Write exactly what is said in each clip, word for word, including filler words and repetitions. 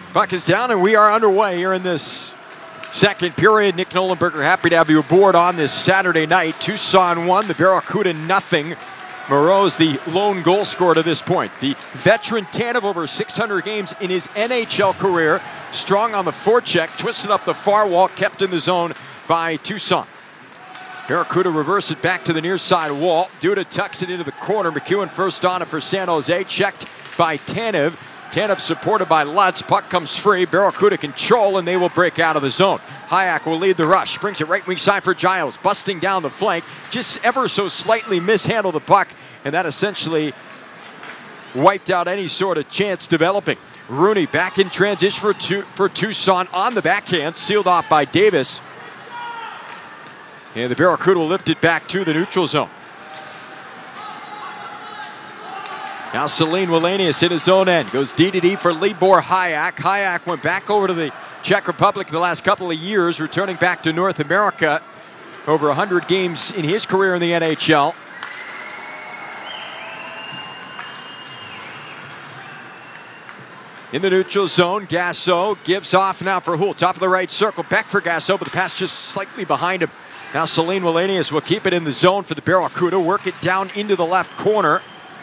Puck is down, and we are underway here in this second period. Nick Nollenberger, happy to have you aboard on this Saturday night. Tucson one, the Barracuda nothing. Moreau's the lone goal scorer to this point. The veteran Tanev, over six hundred games in his N H L career. Strong on the forecheck, twisted up the far wall, kept in the zone by Tucson. Barracuda reverse it back to the near side wall. Duda tucks it into the corner. McEwen first on it for San Jose. Checked by Tanev. Tanev supported by Lutz. Puck comes free. Barracuda control, and they will break out of the zone. Hayek will lead the rush. Brings it right wing side for Giles. Busting down the flank. Just ever so slightly mishandled the puck, and that essentially wiped out any sort of chance developing. Rooney back in transition for, tu- for Tucson on the backhand. Sealed off by Davis. And the Barracuda will lift it back to the neutral zone. Now Celine Wallenius in his own end. Goes D to D for Libor Hayek. Hayek went back over to the Czech Republic the last couple of years, returning back to North America. Over one hundred games in his career in the N H L. In the neutral zone, Gasso gives off now for Houle. Top of the right circle. Back for Gasso, but the pass just slightly behind him. Now Celine Wallenius will keep it in the zone for the Barracuda. Work it down into the left corner.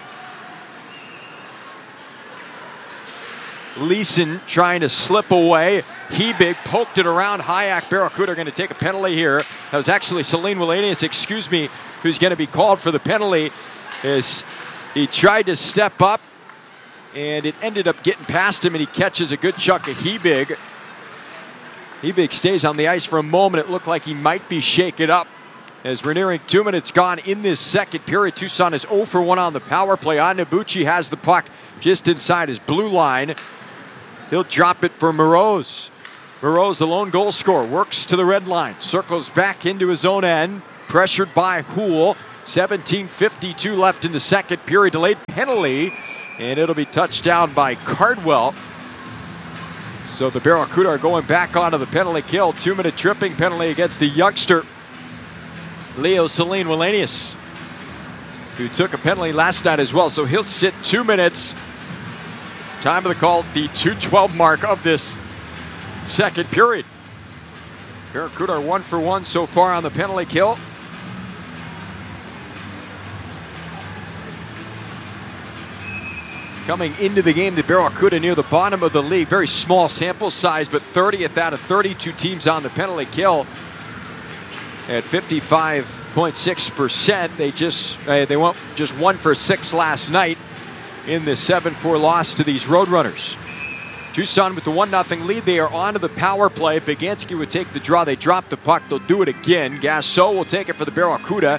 Leeson trying to slip away. Hebig poked it around. Hayek. Barracuda are going to take a penalty here. That was actually Celine Wallenius, excuse me, who's going to be called for the penalty. As he tried to step up, and it ended up getting past him, and he catches a good chunk of Hebig. Hebig stays on the ice for a moment. It looked like he might be shaken up. As we're nearing two minutes gone in this second period, Tucson is zero for one on the power play. Anabuchi has the puck just inside his blue line. He'll drop it for Moreau's. Moreau's the lone goal scorer. Works to the red line. Circles back into his own end. Pressured by Houle. seventeen fifty-two left in the second period. Delayed penalty. And it'll be touched down by Cardwell. So the Barracuda are going back onto the penalty kill. Two-minute tripping penalty against the youngster, Leo Celine Wallenius, who took a penalty last night as well. So he'll sit two minutes. Time of the call, the two twelve mark of this second period. Barracuda are one for one so far on the penalty kill. Coming into the game, the Barracuda near the bottom of the league. Very small sample size, but thirtieth out of thirty-two teams on the penalty kill. At fifty-five point six percent, they just uh, they went just one for six last night in the seven four loss to these Roadrunners. Tucson with the one nothing lead. They are onto the power play. Begansky would take the draw. They drop the puck. They'll do it again. Gasso will take it for the Barracuda.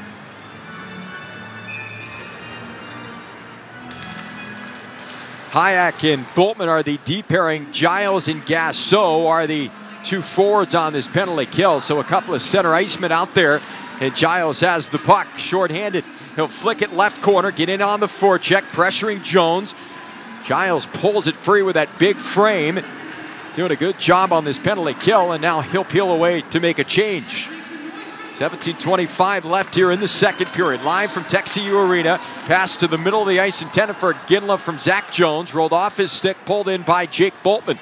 Hayek and Boltman are the deep pairing. Giles and Gasso are the two forwards on this penalty kill. So a couple of center icemen out there. And Giles has the puck, shorthanded. He'll flick it left corner, get in on the forecheck, pressuring Jones. Giles pulls it free with that big frame. Doing a good job on this penalty kill, and now he'll peel away to make a change. seventeen twenty-five left here in the second period. Live from T X U Arena. Pass to the middle of the ice intended for Ginla from Zach Jones. Rolled off his stick, pulled in by Jake Boltman.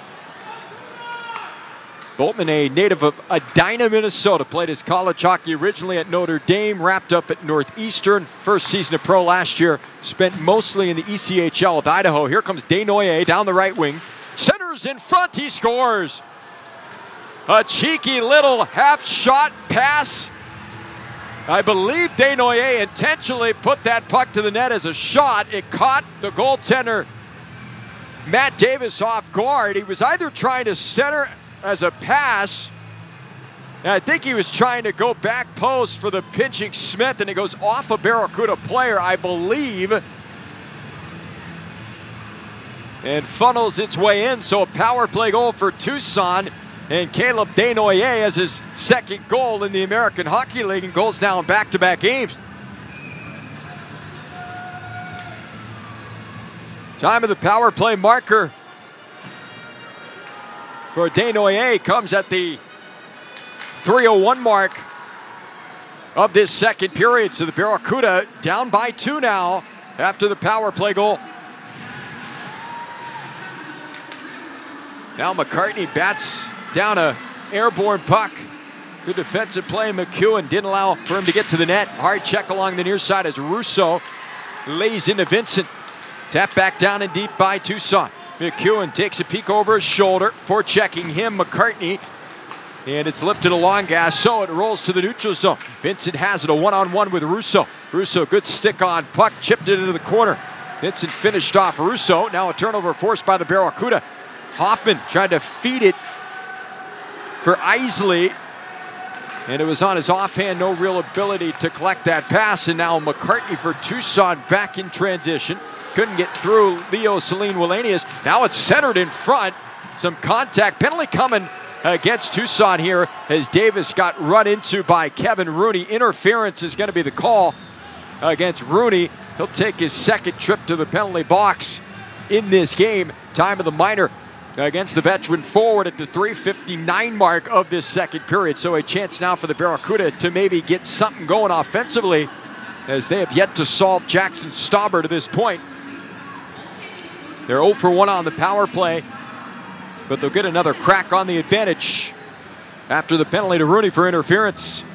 Boltman, a native of Edina, Minnesota, played his college hockey originally at Notre Dame, wrapped up at Northeastern. First season of pro last year, spent mostly in the E C H L with Idaho. Here comes Desnoyers down the right wing. Centers in front, he scores. A cheeky little half-shot pass. I believe Desnoyers intentionally put that puck to the net as a shot. It caught the goaltender, Matt Davis, off guard. He was either trying to center as a pass, and I think he was trying to go back post for the pinching Smith, and it goes off a Barracuda player, I believe, and funnels its way in. So a power play goal for Tucson, and Caleb Desnoyers has his second goal in the American Hockey League, and goals now in back-to-back games. Time of the power play marker for Desnoyers comes at the three oh one mark of this second period. So the Barracuda down by two now after the power play goal. Now McCartney bats down a airborne puck. Good defensive play. McEwen didn't allow for him to get to the net. Hard check along the near side as Russo lays into Vincent. Tap back down and deep by Tucson. McEwen takes a peek over his shoulder for checking him, McCartney. And it's lifted along gas, so it rolls to the neutral zone. Vincent has it, a one-on-one with Russo. Russo, good stick on puck, chipped it into the corner. Vincent finished off Russo. Now a turnover forced by the Barracuda. Hoffman tried to feed it for Isley, and it was on his offhand, no real ability to collect that pass. And now McCartney for Tucson back in transition. Couldn't get through Leo Celine Wallenius. Now it's centered in front. Some contact, penalty coming against Tucson here as Davis got run into by Kevin Rooney. Interference is going to be the call against Rooney. He'll take his second trip to the penalty box in this game. Time of the minor against the veteran forward at the three fifty-nine mark of this second period. So a chance now for the Barracuda to maybe get something going offensively, as they have yet to solve Jackson Stauber to this point. They're zero for one on the power play, but they'll get another crack on the advantage after the penalty to Rooney for interference.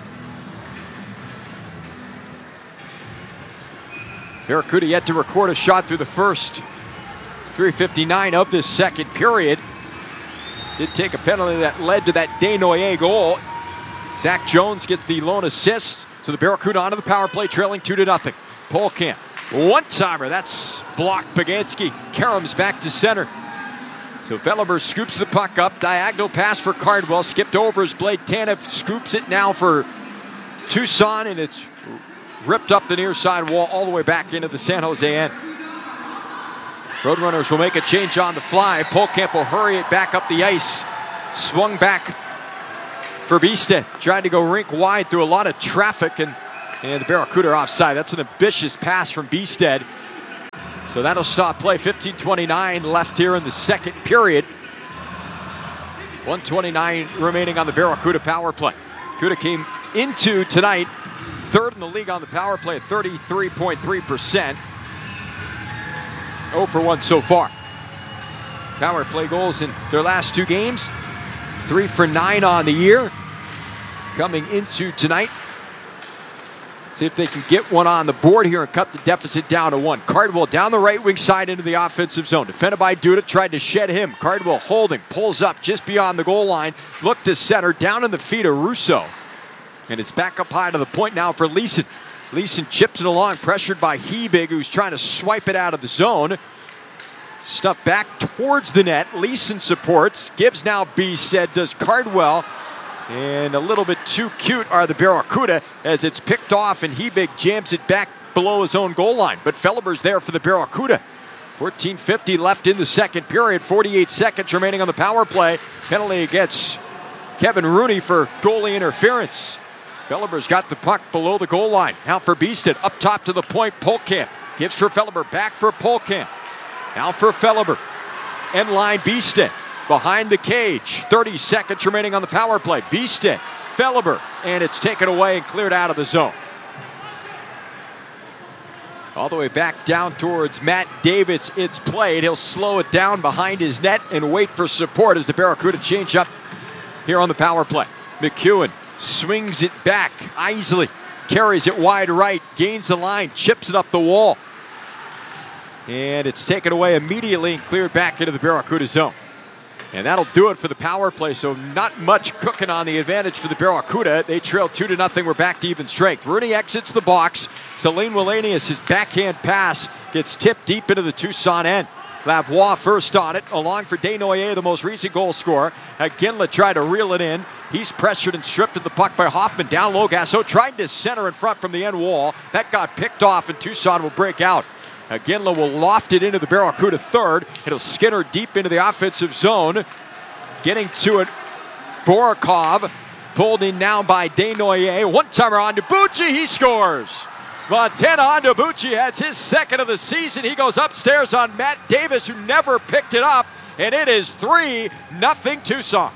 Barracuda yet to record a shot through the first three fifty-nine of this second period. Did take a penalty that led to that Desnoyers goal. Zach Jones gets the lone assist, so the Barracuda onto the power play, trailing two to nothing. Polkamp, one-timer, that's blocked. Pagansky, Karams back to center. So Felleber scoops the puck up, diagonal pass for Cardwell, skipped over his blade. Tanev scoops it now for Tucson, and it's ripped up the near side wall all the way back into the San Jose end. Roadrunners will make a change on the fly. Polkamp will hurry it back up the ice. Swung back for Bistad. Tried to go rink wide through a lot of traffic, and, and the Barracuda are offside. That's an ambitious pass from Bistad. So that'll stop play. fifteen twenty-nine left here in the second period. one twenty-nine remaining on the Barracuda power play. Barracuda came into tonight third in the league on the power play at thirty-three point three percent. zero for one so far. Power play goals in their last two games. three for nine on the year. Coming into tonight. See if they can get one on the board here and cut the deficit down to one. Cardwell down the right wing side into the offensive zone. Defended by Duda, tried to shed him. Cardwell holding, pulls up just beyond the goal line. Looked to center, down in the feet of Russo. And it's back up high to the point now for Leeson. Leeson chips it along, pressured by Hebig, who's trying to swipe it out of the zone. Stuff back towards the net. Leeson supports, gives now Bistad, does Cardwell. And a little bit too cute are the Barracuda as it's picked off, and Hebig jams it back below his own goal line. But Felleber's there for the Barracuda. fourteen fifty left in the second period, forty-eight seconds remaining on the power play. Penalty against Kevin Rooney for goalie interference. Felleber's got the puck below the goal line. Now for Bistad, up top to the point, Polkamp. Gives for Felleber, back for Polkamp. Now for Felleber. End line Bistad. Behind the cage. thirty seconds remaining on the power play. Bistad, Felleber, and it's taken away and cleared out of the zone. All the way back down towards Matt Davis, it's played. He'll slow it down behind his net and wait for support as the Barracuda change up here on the power play. McEwen swings it back. Isley carries it wide right, gains the line, chips it up the wall. And it's taken away immediately and cleared back into the Barracuda zone. And that'll do it for the power play, so not much cooking on the advantage for the Barracuda. They trail two to nothing. We're back to even strength. Rooney exits the box. Celine Wallenius, his backhand pass gets tipped deep into the Tucson end. Lavoie first on it, along for Desnoyers, the most recent goal scorer. Ginla tried to reel it in. He's pressured and stripped at the puck by Hoffman. Down low, Gasso tried to center in front from the end wall. That got picked off, and Tucson will break out. Ginla will loft it into the Barracuda third. It'll skinner deep into the offensive zone. Getting to it, Borokov. Pulled in now by Desnoyers. One-timer on Debuchy, he scores. Montana on Debuchy has his second of the season. He goes upstairs on Matt Davis, who never picked it up. And it is three nothing Tucson.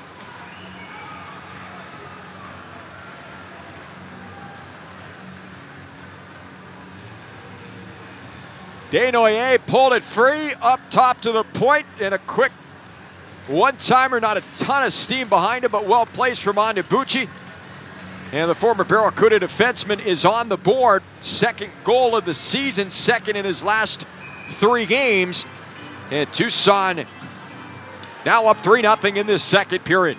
Desnoyers pulled it free up top to the point, and a quick one-timer, not a ton of steam behind him, but well placed from Onyebuchi. And the former Barracuda defenseman is on the board. Second goal of the season, second in his last three games. And Tucson now up three nothing in this second period.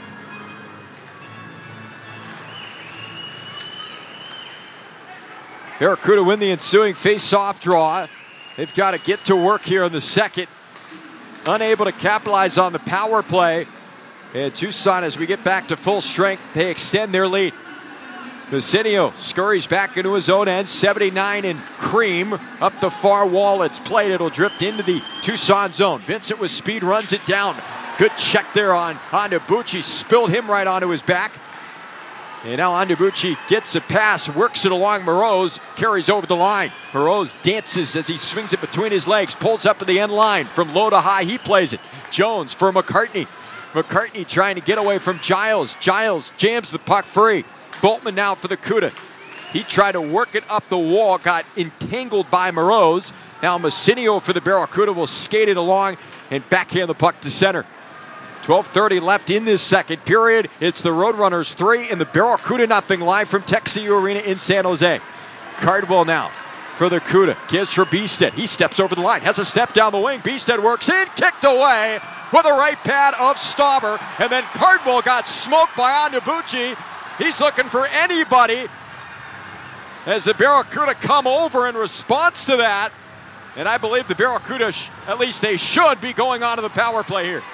Barracuda win the ensuing face-off draw. They've got to get to work here in the second. Unable to capitalize on the power play. And Tucson, as we get back to full strength, they extend their lead. Vicinio scurries back into his own end. seventy-nine in cream. Up the far wall, it's played. It'll drift into the Tucson zone. Vincent with speed runs it down. Good check there on Onyebuchi. Spilled him right onto his back. And now Onyebuchi gets a pass, works it along Moroz, carries over the line. Moroz dances as he swings it between his legs, pulls up to the end line. From low to high, he plays it. Jones for McCartney. McCartney trying to get away from Giles. Giles jams the puck free. Boltman now for the Cuda. He tried to work it up the wall, got entangled by Moroz. Now Massinio for the Barracuda will skate it along and backhand the puck to center. twelve thirty left in this second period. It's the Roadrunners three and the Barracuda nothing, live from TexAU Arena in San Jose. Cardwell now for the Cuda. Gives for Beested. He steps over the line, has a step down the wing. Beested works in, kicked away with a right pad of Stauber. And then Cardwell got smoked by Onyebuchi. He's looking for anybody as the Barracuda come over in response to that. And I believe the Barracuda, sh- at least they should be going on to the power play here.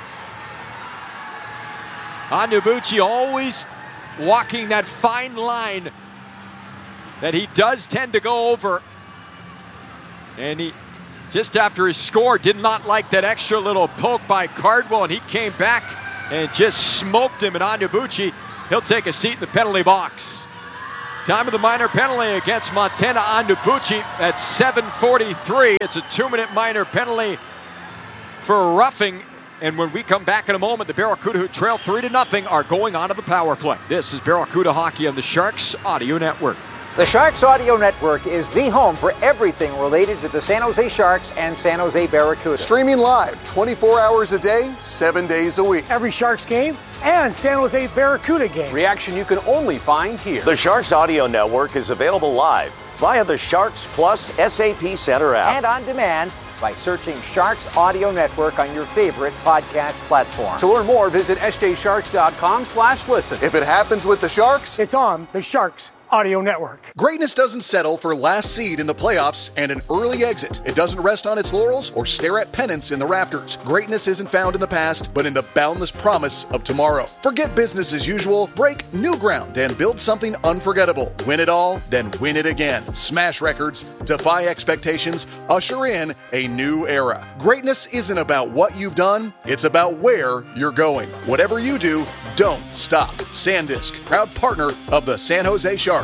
Onyebuchi always walking that fine line that he does tend to go over. And he, just after his score, did not like that extra little poke by Cardwell, and he came back and just smoked him. And Onyebuchi, he'll take a seat in the penalty box. Time of the minor penalty against Montana Onyebuchi at seven forty-three. It's a two-minute minor penalty for roughing. And when we come back in a moment, the Barracuda, who trail three to nothing, are going on to the power play. This is Barracuda Hockey on the Sharks Audio Network. The Sharks Audio Network is the home for everything related to the San Jose Sharks and San Jose Barracuda. Streaming live twenty-four hours a day, seven days a week. Every Sharks game and San Jose Barracuda game. Reaction you can only find here. The Sharks Audio Network is available live via the Sharks Plus S A P Center app. And on demand by searching Sharks Audio Network on your favorite podcast platform. To learn more, visit s j sharks dot com slash listen. If it happens with the Sharks, It's on the Sharks Audio Network. greatness doesn't settle for last seed in the playoffs and an early exit. It doesn't rest on its laurels or stare at pennants in the rafters. Greatness isn't found in the past, but in the boundless promise of tomorrow. Forget business as usual, break new ground, and build something unforgettable. Win it all, then win it again. Smash records, defy expectations, usher in a new era. Greatness isn't about what you've done, it's about where you're going. Whatever you do, don't stop. SanDisk, proud partner of the San Jose Sharks.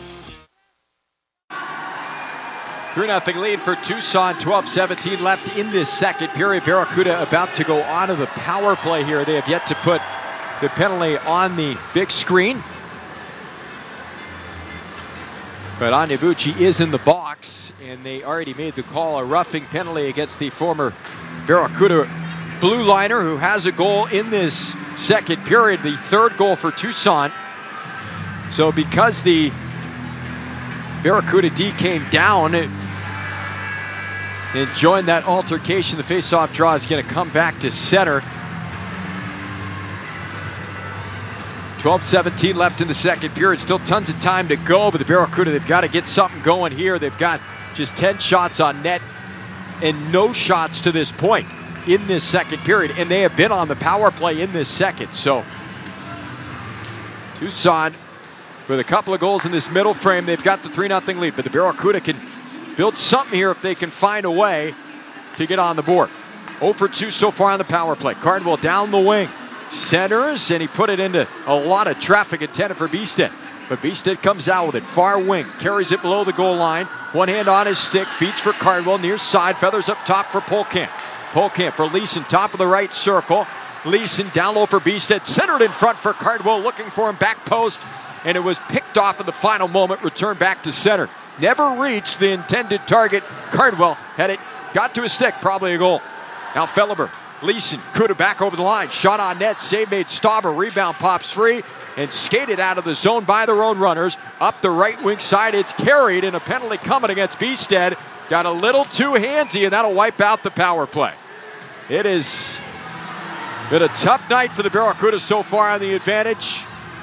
three nothing lead for Tucson, twelve seventeen left in this second period. Barracuda about to go on to the power play here. They have yet to put the penalty on the big screen. But Onyebuchi is in the box, and they already made the call, a roughing penalty against the former Barracuda blue liner, who has a goal in this second period, the third goal for Tucson. So because the Barracuda D came down and joined that altercation, the faceoff draw is going to come back to center. twelve seventeen left in the second period. Still tons of time to go, but the Barracuda, they've got to get something going here. They've got just ten shots on net and no shots to this point in this second period, and they have been on the power play in this second. So Tucson, with a couple of goals in this middle frame, they've got the three nothing lead, but the Barracuda can build something here if they can find a way to get on the board. oh for two so far on the power play. Cardwell down the wing, centers, and he put it into a lot of traffic intended for Beested. But Beested comes out with it, far wing, carries it below the goal line, one hand on his stick, feeds for Cardwell, near side, feathers up top for Polkamp. Polkamp for Leeson, top of the right circle. Leeson down low for Beested, centered in front for Cardwell, looking for him, back post, and it was picked off in the final moment, returned back to center. Never reached the intended target. Cardwell had it, got to his stick, probably a goal. Now Felleber Leeson, Kuda back over the line. Shot on net, save made Stauber. Rebound pops free and skated out of the zone by their own runners. Up the right wing side, it's carried, and a penalty coming against Beestead. Got a little too handsy, and that'll wipe out the power play. It has been a tough night for the Barracuda so far on the advantage.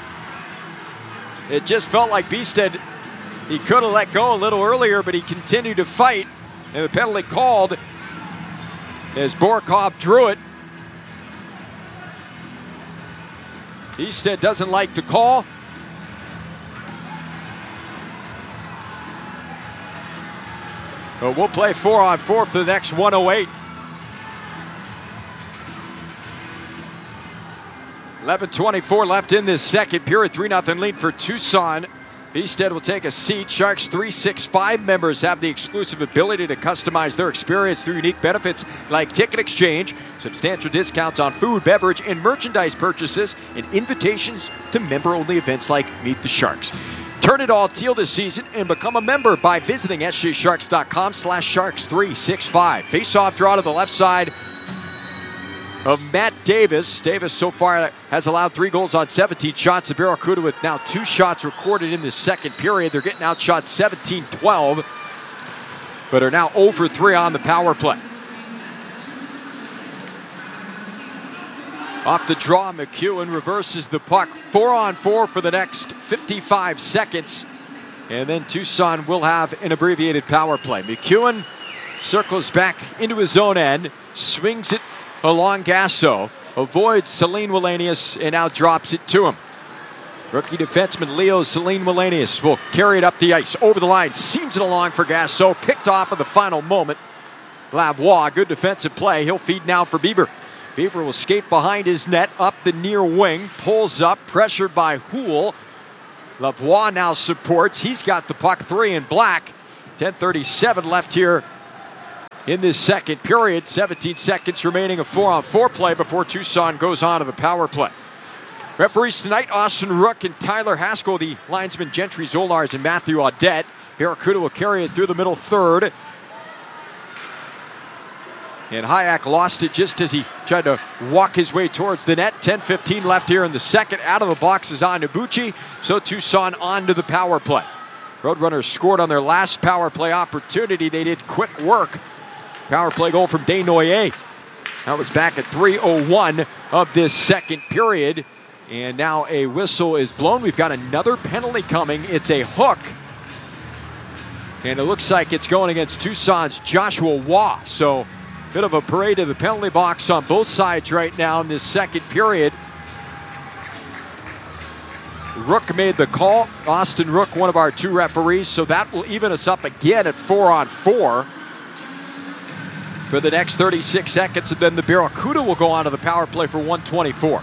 It just felt like Beestead, he could have let go a little earlier, but he continued to fight, and the penalty called as Borkov drew it. Beestead doesn't like the call. But we'll play four on four for the next one oh eight. eleven twenty-four left in this second period. three nothing lead for Tucson. Beestead will take a seat. Sharks three sixty-five members have the exclusive ability to customize their experience through unique benefits like ticket exchange, substantial discounts on food, beverage, and merchandise purchases, and invitations to member-only events like Meet the Sharks. Turn it all teal this season and become a member by visiting s j sharks dot com slash sharks three sixty-five. Face-off draw to the left side of Matt Davis. Davis so far has allowed three goals on seventeen shots. The Barracuda with now two shots recorded in the second period. They're getting outshot seventeen twelve, but are now oh for three on the power play. Off the draw, McEwen reverses the puck. Four on four for the next fifty-five seconds. And then Tucson will have an abbreviated power play. McEwen circles back into his own end, swings it along Gasso, avoids Celine Wallenius, and now drops it to him. Rookie defenseman Leo Celine Wallenius will carry it up the ice, over the line, seams it along for Gasso, picked off at the final moment. Lavoie, good defensive play. He'll feed now for Bieber. Bieber will skate behind his net, up the near wing, pulls up, pressured by Houle. Lavoie now supports. He's got the puck, three in black. ten thirty-seven left here in this second period. seventeen seconds remaining of four on four play before Tucson goes on to the power play. Referees tonight, Austin Rook and Tyler Haskell. The linesmen Gentry Zolars and Matthew Audette. Barracuda will carry it through the middle third. And Hayek lost it just as he tried to walk his way towards the net. ten fifteen left here in the second. Out of the box is on Nobuchi. So Tucson on to the power play. Roadrunners scored on their last power play opportunity. They did quick work. Power play goal from Desnoyers. That was back at three oh one of this second period. And now a whistle is blown. We've got another penalty coming. It's a hook. And it looks like it's going against Tucson's Joshua Waugh. So bit of a parade of the penalty box on both sides right now in this second period. Rook made the call. Austin Rook, one of our two referees. So that will even us up again at four on four for the next thirty-six seconds. And then the Barracuda will go on to the power play for one twenty-four.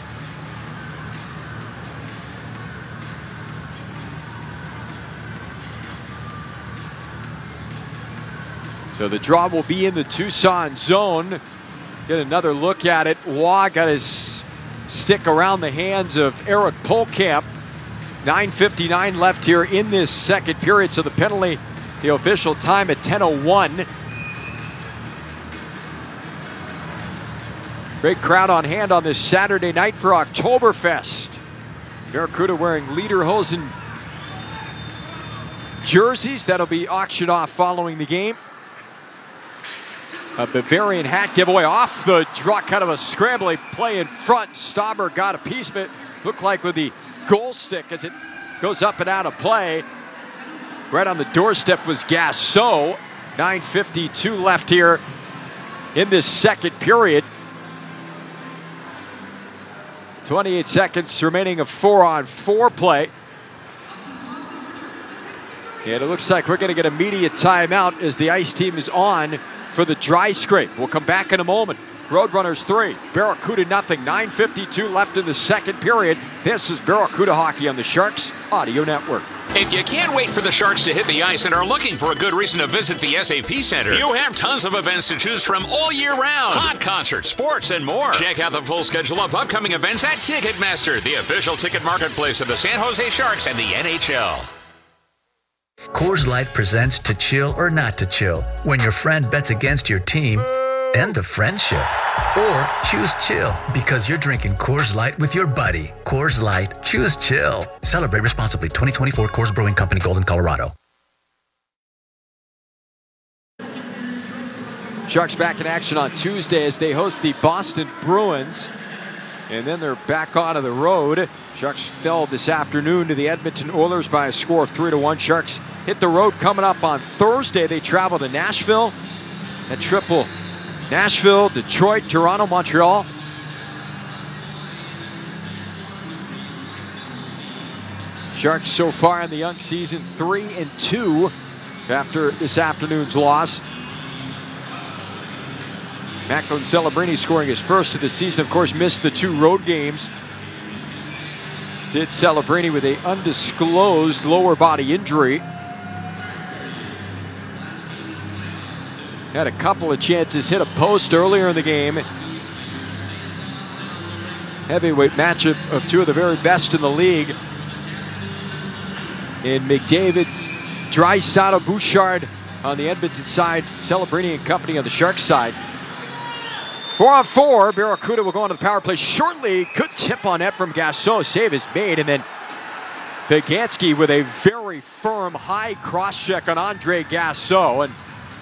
So the draw will be in the Tucson zone. Get another look at it. Waugh got his stick around the hands of Eric Polkamp. nine fifty-nine left here in this second period. So the penalty, the official time at ten oh one. Great crowd on hand on this Saturday night for Oktoberfest. Barracuda wearing Lederhosen jerseys. That'll be auctioned off following the game. A Bavarian hat giveaway off the draw, kind of a scrambling play in front. Stauber got a piece of it. Looked like with the goal stick as it goes up and out of play. Right on the doorstep was Gasso. nine fifty-two left here in this second period. twenty-eight seconds remaining of four on four play. And it looks like we're going to get immediate timeout as the ice team is on for the dry scrape. We'll come back in a moment. Roadrunners three, Barracuda nothing. nine fifty-two left in the second period. This is Barracuda Hockey on the Sharks Audio Network. If you can't wait for the Sharks to hit the ice and are looking for a good reason to visit the S A P Center, you have tons of events to choose from all year round. Hot concerts, sports, and more. Check out the full schedule of upcoming events at Ticketmaster, the official ticket marketplace of the San Jose Sharks and the N H L. Coors Light presents To Chill or Not to Chill. When your friend bets against your team, end the friendship. Or choose chill because you're drinking Coors Light with your buddy. Coors Light, choose chill. Celebrate responsibly. twenty twenty-four Coors Brewing Company, Golden, Colorado. Sharks back in action on Tuesday as they host the Boston Bruins. And then they're back onto the road. Sharks fell this afternoon to the Edmonton Oilers by a score of three to one. Sharks hit the road coming up on Thursday. They travel to Nashville. That triple Nashville, Detroit, Toronto, Montreal. Sharks so far in the young season, three and two after this afternoon's loss. Macklin Celebrini scoring his first of the season. Of course, missed the two road games. Did Celebrini with an undisclosed lower body injury. Had a couple of chances, hit a post earlier in the game. Heavyweight matchup of two of the very best in the league. And McDavid, Draisaitl, Bouchard on the Edmonton side. Celebrini and company on the Sharks side. Four on four, Barracuda will go on to the power play shortly. Good tip on net from Gasso. Save is made, and then Begansky with a very firm high cross check on Andre Gasso. And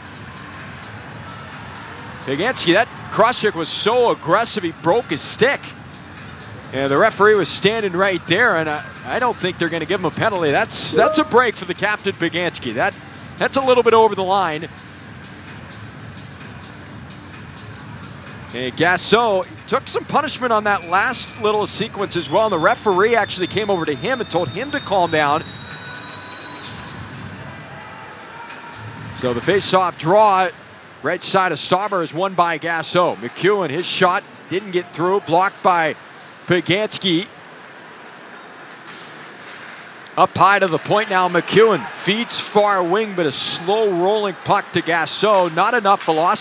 Begansky, that cross check was so aggressive he broke his stick. And the referee was standing right there, and I, I don't think they're going to give him a penalty. That's that's a break for the captain, Begansky. That that's a little bit over the line. And Gasso took some punishment on that last little sequence as well. And the referee actually came over to him and told him to calm down. So the face-off draw, right side of Stauber, is won by Gasso. McEwen, his shot didn't get through, blocked by Begansky. Up high to the point now, McEwen feeds far wing, but a slow rolling puck to Gasso. Not enough velocity.